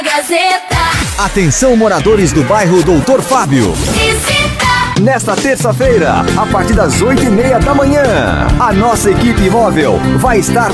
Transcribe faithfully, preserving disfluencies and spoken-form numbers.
Gazeta. Atenção, moradores do bairro Doutor Fábio. Visita. Nesta terça-feira, a partir das oito e meia da manhã, a nossa equipe móvel vai estar